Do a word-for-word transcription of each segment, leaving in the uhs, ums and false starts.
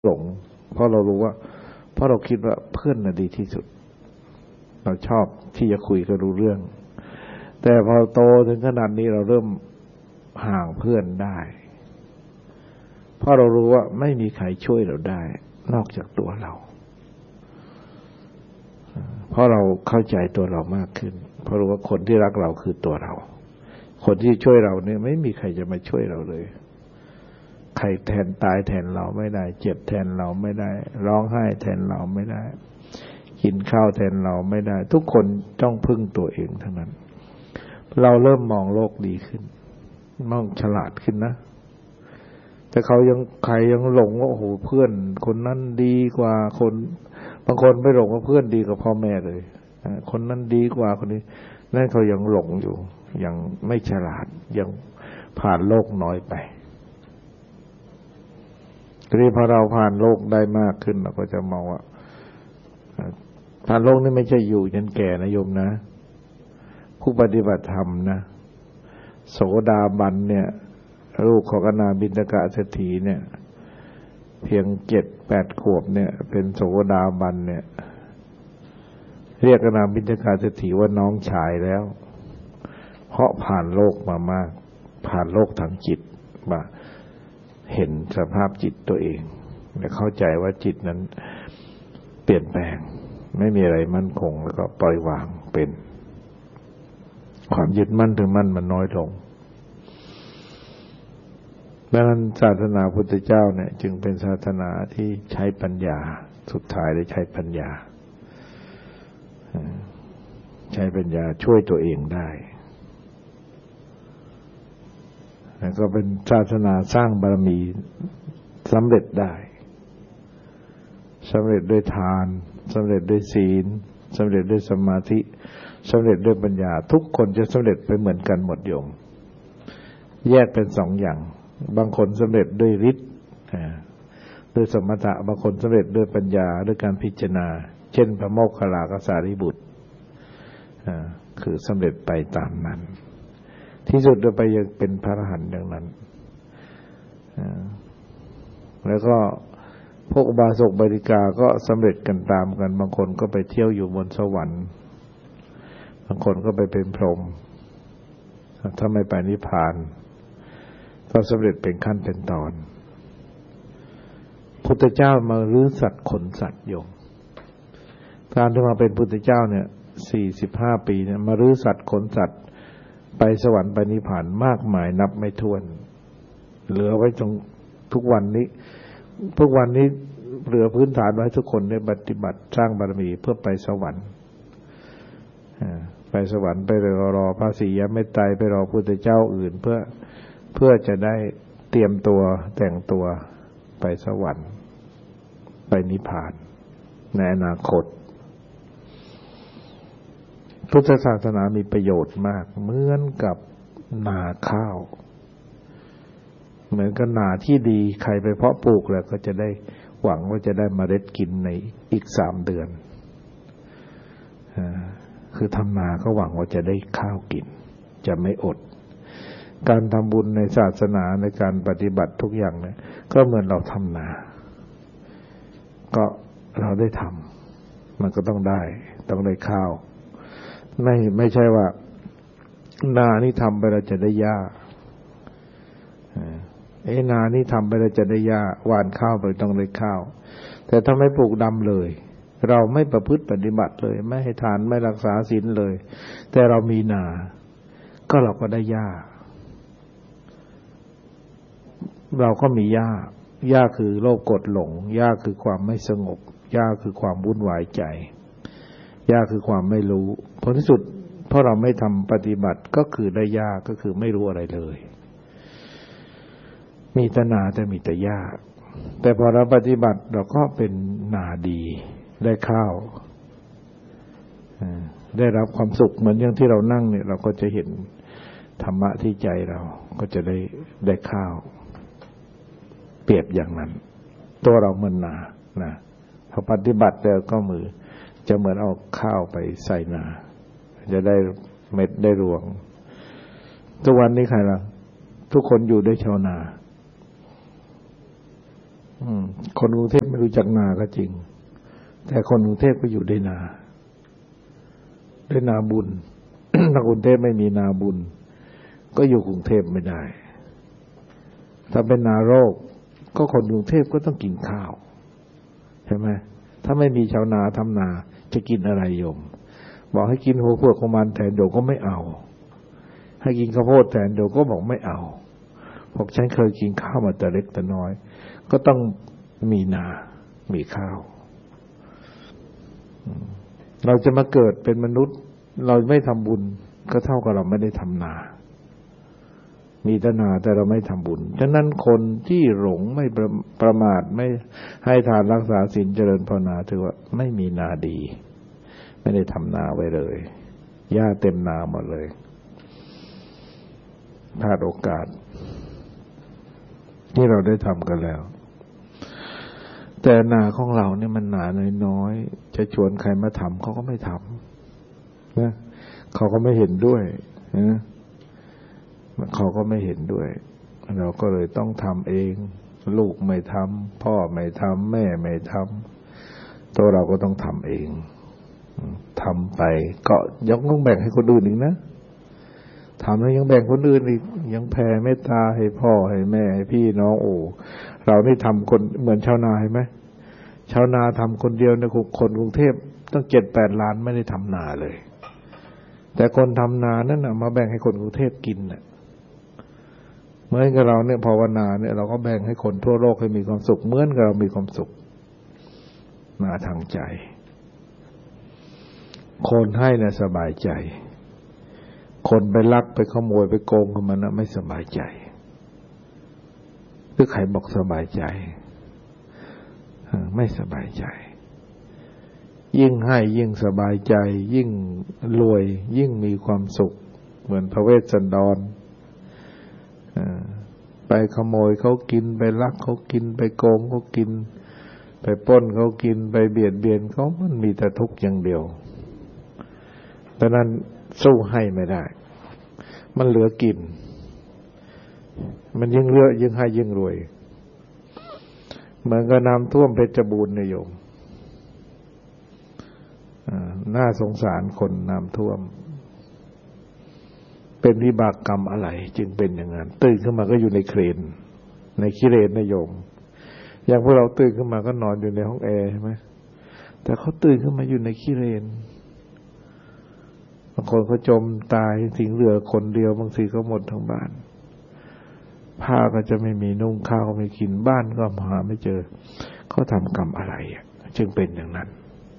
หลงเพราะเรารู้ว่าเพราะเราคิดว่าเพื่อนน่ะดีที่สุดเราชอบที่จะคุยกันรู้เรื่องแต่พอโตถึงขนาดนี้เราเริ่มห่างเพื่อนได้เพราะเรารู้ว่าไม่มีใครช่วยเราได้นอกจากตัวเราเพราะเราเข้าใจตัวเรามากขึ้นเพราะรู้ว่าคนที่รักเราคือตัวเราคนที่ช่วยเราเนี่ยไม่มีใครจะมาช่วยเราเลยใครแทนตายแทนเราไม่ได้เจ็บแทนเราไม่ได้ร้องไห้แทนเราไม่ได้กินข้าวแทนเราไม่ได้ทุกคนต้องพึ่งตัวเองทั้งนั้นเราเริ่มมองโลกดีขึ้นมองฉลาดขึ้นนะแต่เขายังใครยังหลงว่าโอ้โหเพื่อนคนนั้นดีกว่าคนบางคนไม่หลงว่าเพื่อนดีกว่าพ่อแม่เลยคนนั้นดีกว่าคนนี้นั่นเขายังหลงอยู่ยังไม่ฉลาดยังผ่านโลกน้อยไปทีนี้พอเราผ่านโลกได้มากขึ้นเราก็จะมองว่าผ่านโลกนี่ไม่ใช่อยู่จนแก่นะโยมนะผู้ปฏิบัติธรรมนะโสดาบันเนี่ยลูกของอนาบิณฑกเศรษฐีเนี่ยเพียงเจ็ดแปดขวบเนี่ยเป็นโสดาบันเนี่ยเรียกอนาบิณฑกเศรษฐีว่าน้องชายแล้วเพราะผ่านโลกมามากผ่านโลกทางจิตมาเห็นสภาพจิตตัวเองและเข้าใจว่าจิตนั้นเปลี่ยนแปลงไม่มีอะไรมั่นคงแล้วก็ปล่อยวางเป็นความยึดมั่นถือมั่นมันน้อยลงดังนั้นศาสนาพุทธเจ้าเนี่ยจึงเป็นศาสนาที่ใช้ปัญญาสุดท้ายได้ใช้ปัญญาใช้ปัญญาช่วยตัวเองได้แล้วก็เป็นศาสนาสร้างบารมีสำเร็จได้สำเร็จด้วยทานสำเร็จด้วยศีลสำเร็จด้วยสมาธิสำเร็จด้วยปัญญาทุกคนจะสำเร็จไปเหมือนกันหมดโยมแยกเป็นสองอย่างบางคนสำเร็จด้วยฤทธิ์ด้วยสมถะบางคนสำเร็จด้วยปัญญาด้วยการพิจารณาเช่นพระโมคคัลลาภสารีบุตรคือสำเร็จไปตามนั้นที่สุดเราไปยังเป็นพระอรหันต์อย่างนั้นแล้วก็พวกอุบาสกบาสิกาก็สำเร็จกันตามกันบางคนก็ไปเที่ยวอยู่บนสวรรค์บางคนก็ไปเป็นพรหมถ้าไม่ไปนิพพานก็สำเร็จเป็นขั้นเป็นตอนพุทธเจ้ามารื้อสัตว์ขนสัตว์โยมการที่มาเป็นพุทธเจ้าเนี่ยสี่สิบห้าปีเนี่ยมารื้อสัตว์ขนสัตว์ไปสวรรค์ไปนิพพานมากมายนับไม่ถ้วนเหลือไว้จนทุกวันนี้ทุกวันนี้เหลือพื้นฐานไว้ทุกคนได้ปฏิบัติสร้างบารมีเพื่อไปสวรรค์ไปสวรรค์ไปรอรอพระศรีอริยเมตไตรไปรอพุทธเจ้าอื่นเพื่อเพื่อจะได้เตรียมตัวแต่งตัวไปสวรรค์ไปนิพพานในอนาคตพุทธศาสนามีประโยชน์มากเหมือนกับนาข้าวเหมือนกับนาที่ดีใครไปเพาะปลูกแล้วก็จะได้หวังว่าจะได้เมล็ดกินในอีกสามเดือนคือทำนาก็หวังว่าจะได้ข้าวกินจะไม่อดการทำบุญในศาสนาในการปฏิบัติทุกอย่างเนี่ยก็เหมือนเราทำนาก็เราได้ทำมันก็ต้องได้ต้องได้ข้าวไม่ไม่ใช่ว่านานี่ทำไปเราจะได้หญ้าเอ้นานี่ทำไปเราจะได้หญ้าหว่านข้าวไปต้องได้ข้าวแต่ถ้าไม่ปลูกดำเลยเราไม่ประพฤติปฏิบัติเลยไม่ให้ทานไม่รักษาศีลเลยแต่เรามีนาก็เราก็ได้หญ้าเราก็มีหญ้าหญ้าคือโลภโกรธหลงหญ้าคือความไม่สงบหญ้าคือความวุ่นวายใจหญ้าคือความไม่รู้ผลที่สุดเพราะเราไม่ทำปฏิบัติก็คือได้หญ้าก็คือไม่รู้อะไรเลยมีแต่นาแต่มีแต่หญ้าแต่พอเราปฏิบัติเราก็เป็นนาดีได้ข้าวได้รับความสุขเหมือนอย่างที่เรานั่งเนี่ยเราก็จะเห็นธรรมะที่ใจเราก็จะได้ได้ข้าวเปรียบอย่างนั้นตัวเราเหมือนนานะพอปฏิบัติแล้วก็มือจะเหมือนเอาข้าวไปใส่นาจะได้เม็ดได้รวงทุกวันนี้ใครล่ะทุกคนอยู่ด้วยชาวนาคนกรุงเทพไม่รู้จักนาก็จริงแต่คนกรุงเทพก็อยู่ได้นาได้นาบุญ ถ้ากรุงเทพไม่มีนาบุญก็อยู่กรุงเทพไม่ได้ถ้าเป็นนาโรคก็คนกรุงเทพก็ต้องกินข้าวใช่ไหมถ้าไม่มีชาวนาทำนาจะกินอะไรโยมบอกให้กินหัวพวกของมันแทนเดี๋ยวก็ไม่เอาให้กินข้าวโพดแทนเดี๋ยวก็บอกไม่เอาพวกฉันเคยกินข้าวมาแต่เล็กแต่น้อยก็ต้องมีนามีข้าวเราจะมาเกิดเป็นมนุษย์เราไม่ทำบุญก็เท่ากับเราไม่ได้ทำนามีแต่นาแต่เราไม่ทำบุญฉะนั้นคนที่หลงไม่ประประมาทไม่ให้ทานรักษาศีลเจริญภาวนาถือว่าไม่มีนาดีไม่ได้ทำนาไว้เลยหญ้าเต็มนาหมดเลยพลาดโอกาสที่เราได้ทำกันแล้วแต่นาของเราเนี่ยมันหนาน้อยๆจะชวนใครมาทำเขาก็ไม่ทำนะเขาก็ไม่เห็นด้วยนะเขาก็ไม่เห็นด้วยเราก็เลยต้องทำเองลูกไม่ทำพ่อไม่ทำแม่ไม่ทำตัวเราก็ต้องทำเองทำไปก็ยังต้องแบ่งให้คนอื่นอีกนะทำแล้วยังแบ่งคนอื่นอีกยังแผ่เมตตาให้พ่อให้แม่ให้พี่น้องโอ้เรานี่ทำคนเหมือนชาวนาเห็นไหมชาวนาทำคนเดียวในคนกรุงเทพตั้งเจ็ดแปดล้านไม่ได้ทำนาเลยแต่คนทำนานั่นนะมาแบ่งให้คนกรุงเทพกินน่ะเหมือนกับเราเนี่ยภาวนาเนี่ยเราก็แบ่งให้คนทั่วโลกให้มีความสุขเหมือนกับเรามีความสุขมาทางใจคนให้น่ะสบายใจคนไปลักไปขโมยไปโกงกับมันนะไม่สบายใจหรือใครบอกสบายใจไม่สบายใจยิ่งให้ยิ่งสบายใจยิ่งรวยยิ่งมีความสุขเหมือนพระเวสสันดรไปขโมยเขากินไปลักเขากินไปโกงเขากินไปปล้นเขากินไปเบียดเบียนเขามันมีแต่ทุกข์อย่างเดียวดังนั้นสู้ให้ไม่ได้มันเหลือกินมันยิ่งเลือกยิ่งให้ยิ่งรวยเหมือนกับน้ำท่วมเพชรบูรณ์เนี่ยโยมน่าสงสารคนน้ำท่วมเป็นวิบากกรรมอะไรจึงเป็นอย่างนั้นตื่นขึ้นมาก็อยู่ในเครนในขี้เรนนะโยมอย่างพวกเราตื่นขึ้นมาก็นอนอยู่ในห้องแอร์ใช่ไหมแต่เขาตื่นขึ้นมาอยู่ในขี้เรนบางคนเขาจมตายทิ้งเหลือคนเดียวบางทีก็หมดทั้งบ้านผ้าก็จะไม่มีนุ่งข้าวไม่กินบ้านก็หาไม่เจอเขาทำกรรมอะไรจึงเป็นอย่างนั้น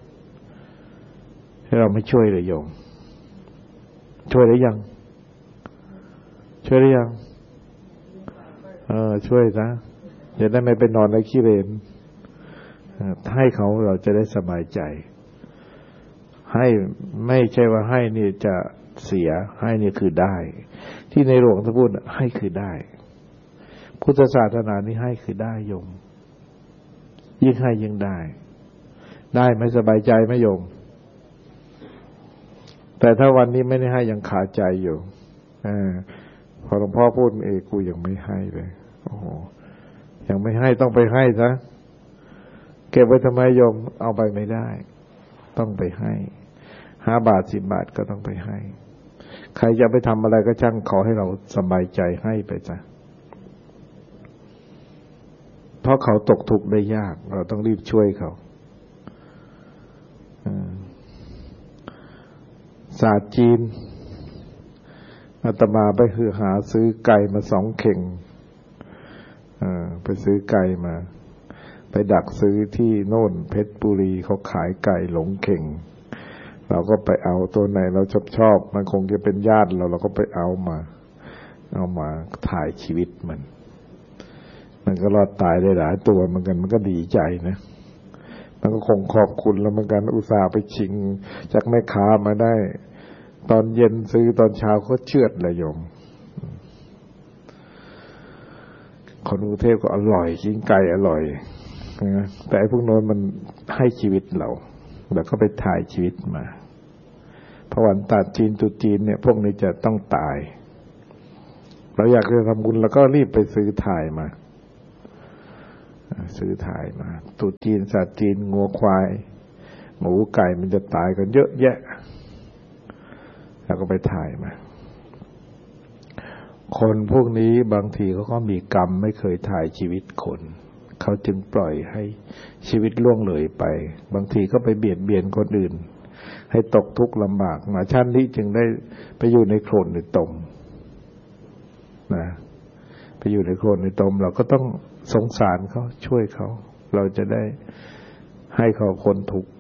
ให้เราไม่ช่วยเลยโยมช่วยได้ยังช่วยได้ยังเออช่วยนะจะได้ไม่ไปนอนในขี้เรนให้เขาเราจะได้สบายใจให้ไม่ใช่ว่าให้นี่จะเสียให้นี่คือได้ที่ในหลวงท่านพูดให้คือได้พุทธศาสนานี่ให้คือได้โยมยิ่งให้ยิ่งได้ได้ไม่สบายใจไหมโยมแต่ถ้าวันนี้ไม่ได้ให้ยังขาดใจอยู่อพอหลวงพ่อพูดเองกูยังไม่ให้เลยโอ้โหยังไม่ให้ต้องไปให้ซะเก็บไว้ทำไมโยมเอาไปไม่ได้ต้องไปให้ห้าบาทสิบบาทก็ต้องไปให้ใครจะไปทำอะไรก็ช่างขอให้เราสบายใจให้ไปจ้ะเพราะเขาตกทุกข์ได้ยากเราต้องรีบช่วยเขาศาสตร์จีนอาตมาไปคือหาซื้อไก่มาสองเข่งไปซื้อไก่มาไปดักซื้อที่โน่นเพชรบุรีเขาขายไก่หลงเข่งเราก็ไปเอาตัวไหนเราชอบชอบมันคงจะเป็นญาติเราเราก็ไปเอามาเอามาถ่ายชีวิตมันมันก็รอดตายได้หลายตัวเหมือนกันมันก็ดีใจนะมันก็คงขอบคุณแล้วเหมือนกันอุตส่าห์ไปชิงจากแม่ค้ามาได้ตอนเย็นซื้อตอนเช้าก็เชือดเลยโยมคนกรุงเทพก็อร่อยกินไก่อร่อยนะแต่ไอ้พวกโน้นมันให้ชีวิตเราแล้วก็ไปถ่ายชีวิตมาพอวันตัดจีนตุจีนเนี่ยพวกนี้จะต้องตายเราอยากจะทำบุญแล้วก็รีบไปซื้อถ่ายมาซื้อถ่ายมาตุ๊จีนสัตว์จีนงัวควายหมูไก่มันจะตายกันเยอะแยะแล้วก็ไปถ่ายมาคนพวกนี้บางทีเขาก็มีกรรมไม่เคยถ่ายชีวิตคนเขาจึงปล่อยให้ชีวิตล่วงเลยไปบางทีก็ไปเบียดเบียนคนอื่นให้ตกทุกข์ลำบากมาชาตินี้จึงได้ไปอยู่ในโคลนในตมนะไปอยู่ในโคลนในตมเราก็ต้องสงสารเขาช่วยเขาเราจะได้ให้เขาพ้นทุกข์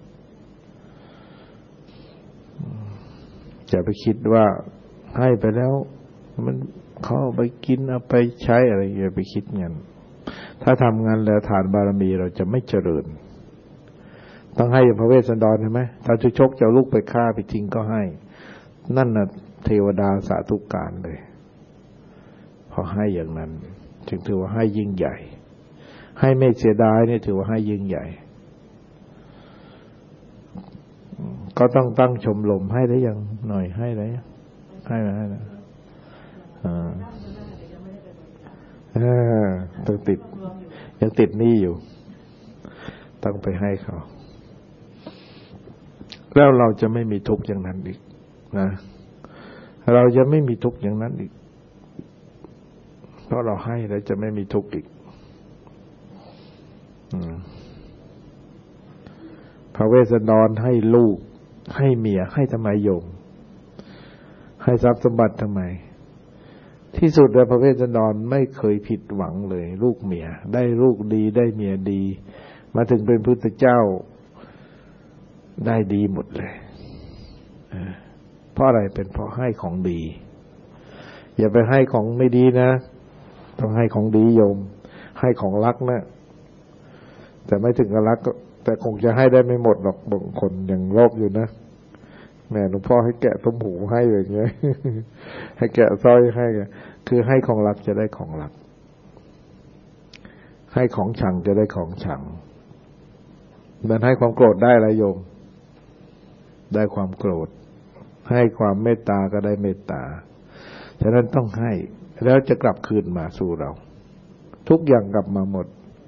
อย่าไปคิดว่าให้ไปแล้วมันเขาเอาไปกินเอาไปใช้อะไรอย่าไปคิดงั้นถ้าทำงานแล้วฐานบารมีเราจะไม่เจริญต้องให้พระเวสสันดรใช่ไหมถ้าจะชกจะลูกไปฆ่าไปทิ้งก็ให้นั่นน่ะเทวดาสาธุการเลยพอให้อย่างนั้นจึงถือว่าให้ยิ่งใหญ่ให้ไม่เสียดายเนี่ยถือว่าให้ยิ่งใหญ่ก็ต้องตั้งชมรมให้ได้ยังหน่อยให้ได้ให้มาให้นะอ่าต้องติดยังติดหนี้อยู่ต้องไปให้เขาแล้วเราจะไม่มีทุกข์อย่างนั้นอีกนะเราจะไม่มีทุกข์อย่างนั้นอีกเพราะเราให้แล้วจะไม่มีทุกข์อีกพระเวสสันดรให้ลูกให้เมียให้ทำไมโยมให้ทรัพย์สมบัติทำไมที่สุดแล้วพระเวสสันดรไม่เคยผิดหวังเลยลูกเมียได้ลูกดีได้เมียดีมาถึงเป็นพุทธเจ้าได้ดีหมดเลยเพราะอะไรเป็นเพราะให้ของดีอย่าไปให้ของไม่ดีนะต้องให้ของดีโยมให้ของรักนะแต่ไม่ถึงกับรักแต่คงจะให้ได้ไม่หมดหรอกบางคนยังโลภอยู่นะแม่หลวงพ่อให้แกะต้มหูให้อย่างเงี้ยให้แกะสร้อยให้คือให้ของรักจะได้ของรักให้ของชังจะได้ของชังมันให้ความโกรธได้อะไรโยมได้ความโกรธให้ความเมตตาก็ได้เมตตาฉะนั้นต้องให้แล้วจะกลับคืนมาสู่เราทุกอย่างกลับมาหมด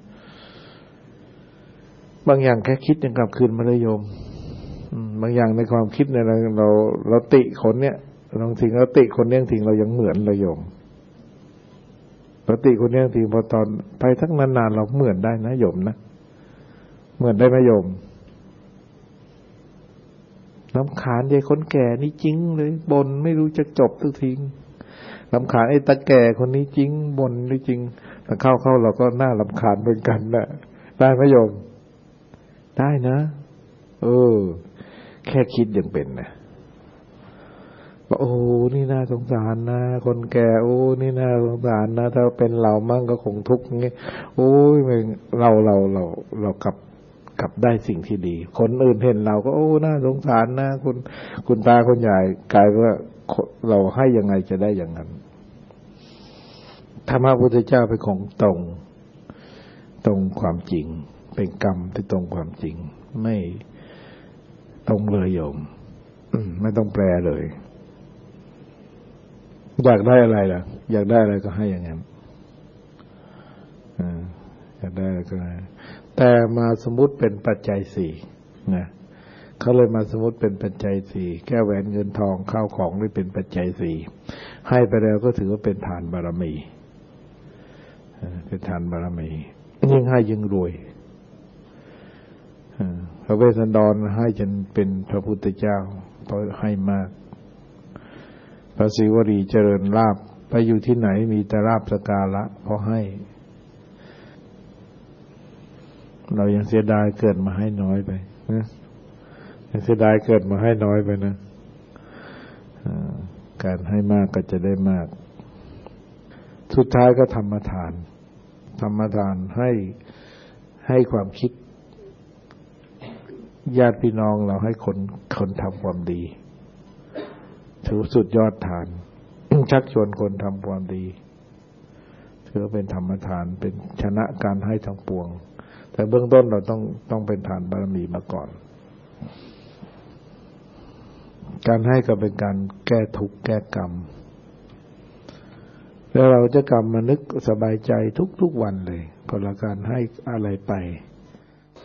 บางอย่างแค่คิดยังกลับคืนมาเลยโยมบางอย่างในความคิดเนี่ยเราเราเราติคนเนี้ยบางทีเราติคนเนี้ยทิ้งเรายังเหมือนเลยโยมเราติคนเนี้ยทิ้งพอตอนไปทั้งนานๆเราเหมือนได้นะโยมนะเหมือนได้ไหมโยมรำคาญยายคนแก่นี่จริงเลยบ่นไม่รู้จะจบทุกทีรำคาญไอ้ตาแก่คนนี้จริงบ่นนี่จริงแต่เข้าเข้าเราก็น่ารำคาญเหมือนกันนะได้ไหมโยมได้นะเออแค่คิดยังเป็นนะว่าโอ้นี่น่าสงสารนะคนแก่โอ้นี่น่าสงสารนะถ้าเป็นเรามั่งก็คงทุกข์งี้โอ้ยเราเราเราเรากลับกลับได้สิ่งที่ดีคนอื่นเห็นเราก็โอ้น่าสงสารนะคุณคุณตาคุณยายกลายว่าเราให้ยังไงจะได้อย่างนั้นธรรมะพุทธเจ้าเป็นของตรงตรงความจริงเป็นกรรมที่ตรงความจริงไม่ตรงเลยโยมไม่ต้องแปลเลยอยากได้อะไรล่ะอยากได้อะไรก็ให้อย่างนั้นอยากได้อะไรก็ให้แต่มาสมมุติเป็นปัจจัยสี่นะเขาเลยมาสมมุติเป็นปัจจัยสี่แก้วแหวนเงินทองข้าวของนี่เป็นปัจจัยสี่ให้ไปแล้วก็ถือว่าเป็นทานบารมีเป็นทานบารมียิ่งให้ยิ่งรวยพระเวสสันดรให้จนเป็นพระพุทธเจ้าเพราะให้มากพระศิวลีเจริญลาภไปอยู่ที่ไหนมีแต่ลาภสักการะเพราะให้เรายังเสียดายเกิดมาให้น้อยไปนะยังเสียดายเกิดมาให้น้อยไปนะการให้มากก็จะได้มากสุดท้ายก็ธรรมทานธรรมทานให้ให้ความคิดญาติพี่น้องเราให้คนคนทำความดีถือสุดยอดทาน ชักชวนคนทำความดีถือเป็นธรรมทานเป็นชนะการให้ทั้งปวงแต่เบื้องต้นเราต้องต้องเป็นทานบารมีมาก่อนการให้ก็เป็นการแก้ทุกข์แก้กรรมแล้วเราจะกลับมานึกสบายใจทุกๆวันเลยพอละการให้อะไรไป